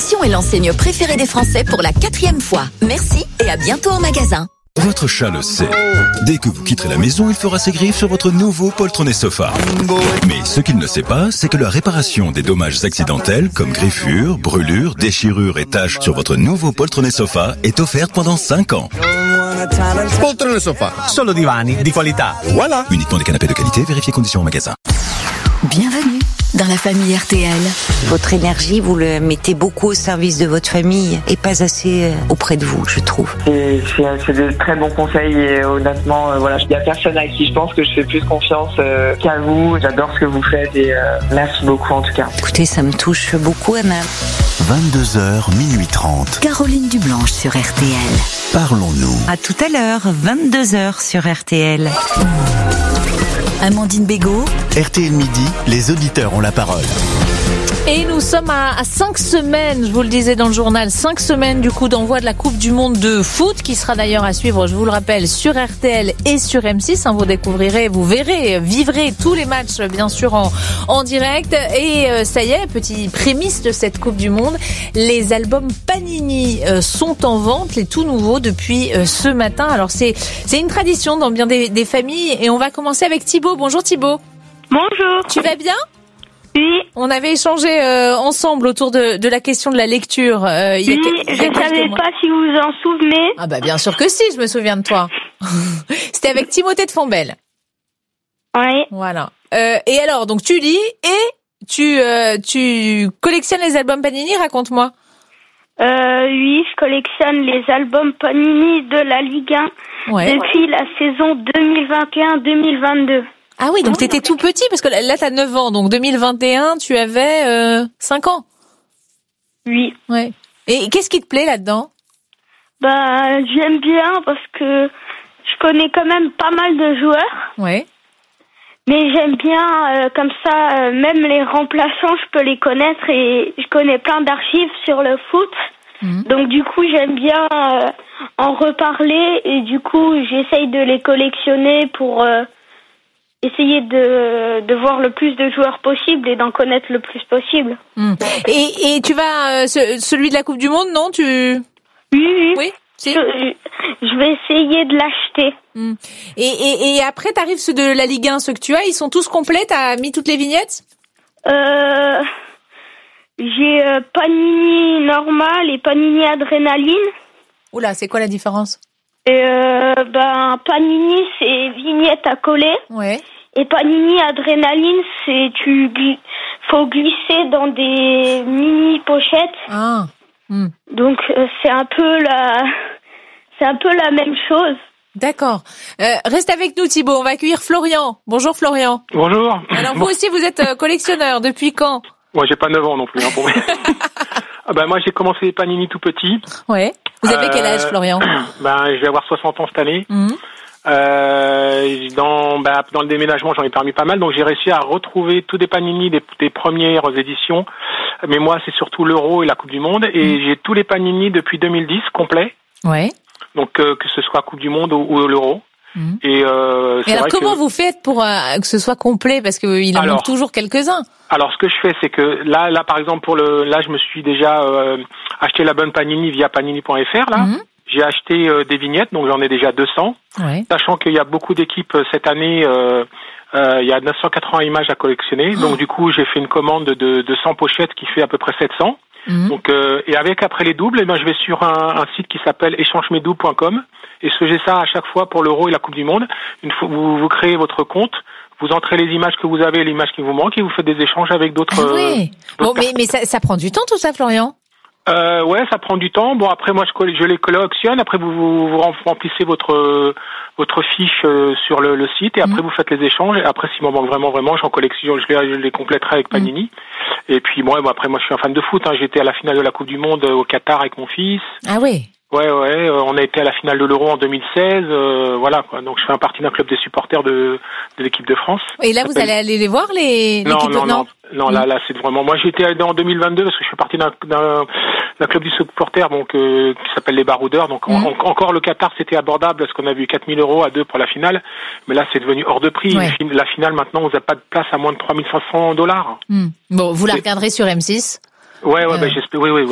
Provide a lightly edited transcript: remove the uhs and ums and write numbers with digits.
sélection est l'enseigne préférée des Français pour la 4e fois. Merci et à bientôt en magasin. Votre chat le sait. Dès que vous quitterez la maison, il fera ses griffes sur votre nouveau poltronné sofa. Mais ce qu'il ne sait pas, c'est que la réparation des dommages accidentels comme griffures, brûlures, déchirures et taches sur votre nouveau poltronné sofa est offerte pendant 5 ans. Poltrone sofa. Solo divani di qualità. Voilà. Uniquement des canapés de qualité, vérifiez conditions en magasin. Bienvenue dans la famille RTL. Votre énergie, vous le mettez beaucoup au service de votre famille et pas assez auprès de vous, je trouve. C'est de très bons conseils et honnêtement, voilà, il n'y a personne à qui je pense que je fais plus confiance qu'à vous. J'adore ce que vous faites et merci beaucoup en tout cas. Écoutez, ça me touche beaucoup, Anna. 22h, minuit 30. Caroline Dublanche sur RTL. Parlons-nous. À tout à l'heure, 22h sur RTL. Amandine Bégaud. RTL Midi, les auditeurs ont la parole. Et nous sommes à 5 semaines, je vous le disais dans le journal, 5 semaines du coup d'envoi de la Coupe du Monde de foot qui sera d'ailleurs à suivre, je vous le rappelle, sur RTL et sur M6. Vous découvrirez, vous verrez, vivrez tous les matchs bien sûr en direct. Et ça y est, petit prémisse de cette Coupe du Monde, les albums Panini sont en vente, les tout nouveaux depuis ce matin. Alors c'est une tradition dans bien des familles et on va commencer avec Thibaut. Bonjour Thibaut. Bonjour. Tu vas bien ? Oui. On avait échangé ensemble autour de la question de la lecture. Oui, je ne savais pas si vous vous en souvenez. Ah bah bien sûr que si, je me souviens de toi. C'était avec Timothée de Fontbelle. Oui. Voilà. Et alors, donc tu lis et tu collectionnes les albums Panini, raconte-moi. Oui, je collectionne les albums Panini de la Ligue 1 depuis la saison 2021-2022. Ah oui, donc t'étais tout petit, parce que là t'as 9 ans, donc 2021, tu avais 5 ans. Oui. Ouais. Et qu'est-ce qui te plaît là-dedans ? J'aime bien parce que je connais quand même pas mal de joueurs. Ouais. Mais j'aime bien, comme ça, même les remplaçants, je peux les connaître et je connais plein d'archives sur le foot. Donc du coup, j'aime bien en reparler et du coup, j'essaye de les collectionner pour... essayer de voir le plus de joueurs possible et d'en connaître le plus possible. Et tu vas celui de la Coupe du Monde, non ? Oui, si. Je vais essayer de l'acheter. Et après, t'arrives ceux de la Ligue 1, ceux que tu as, ils sont tous complets ? T'as mis toutes les vignettes ? J'ai Panini normal et Panini adrénaline. Oula, c'est quoi la différence ? Et Panini, c'est vignette à coller. Ouais. Et Panini adrénaline, c'est faut glisser dans des mini pochettes. Ah. Donc c'est un peu la même chose. D'accord. Reste avec nous Thibaut, on va accueillir Florian. Bonjour Florian. Bonjour. Alors vous aussi vous êtes collectionneur, depuis quand ? Moi j'ai pas 9 ans non plus pour moi. Moi j'ai commencé Panini tout petit. Ouais. Vous avez quel âge Florian ? Je vais avoir 60 ans cette année. Dans le déménagement, j'en ai permis pas mal, donc j'ai réussi à retrouver tous des Panini des premières éditions. Mais moi, c'est surtout l'Euro et la Coupe du Monde, et j'ai tous les Panini depuis 2010 complets. Ouais. Donc que ce soit Coupe du Monde ou l'Euro. Et alors comment vous faites pour que ce soit complet, parce que il en manque toujours quelques-uns. Alors ce que je fais, c'est que là par exemple je me suis déjà acheté la bonne Panini via panini.fr là. J'ai acheté des vignettes, donc j'en ai déjà 200. Ouais. Sachant qu'il y a beaucoup d'équipes cette année, il y a 980 images à collectionner. Donc du coup, j'ai fait une commande de 100 pochettes qui fait à peu près 700. Donc et avec après les doubles, je vais sur un site qui s'appelle échangemesdoubles.com et je fais ça à chaque fois pour l'Euro et la Coupe du Monde. Une fois vous créez votre compte, vous entrez les images que vous avez, l'image qui vous manque et vous faites des échanges avec d'autres. Ah oui. Mais ça prend du temps tout ça, Florian. Ouais, ça prend du temps. Bon, après moi je les collectionne. Après vous remplissez votre fiche sur le site et après vous faites les échanges. Et après s'il m'en manque vraiment, j'en collectionne, je les compléterai avec Panini. Et puis moi je suis un fan de foot. J'étais à la finale de la Coupe du Monde au Qatar avec mon fils. Ah oui. Ouais, on a été à la finale de l'Euro en 2016, voilà quoi. Donc je fais partie d'un club des supporters de l'équipe de France. Et là vous allez aller les voir Non, là c'est vraiment. Moi j'ai été en 2022 parce que je fais partie d'un club du supporter qui s'appelle les Baroudeurs. Donc encore le Qatar c'était abordable parce qu'on a vu 4 000 € à 2 pour la finale, mais là c'est devenu hors de prix. Ouais. La finale maintenant vous n'avez pas de place à moins de $3 500. Bon, vous la regarderez sur M6. Ouais, j'espère. Oui.